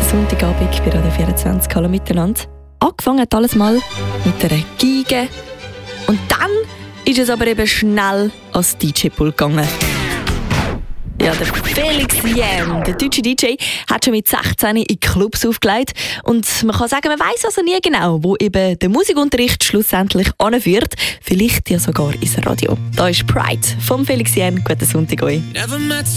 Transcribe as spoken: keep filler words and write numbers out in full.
Sonntagabend bei Radio vierundzwanzig. Hallo miteinander. Angefangen hat alles mal mit einer Geige. Und dann ist es aber eben schnell ans D J-Pult gegangen. Ja, der Felix Jähn, der deutsche D J, hat schon mit sechzehn in Clubs aufgelegt. Und man kann sagen, man weiss also nie genau, wo eben der Musikunterricht schlussendlich anführt. Vielleicht ja sogar ins Radio. Da ist Pride vom Felix Jähn. Guten Sonntag euch.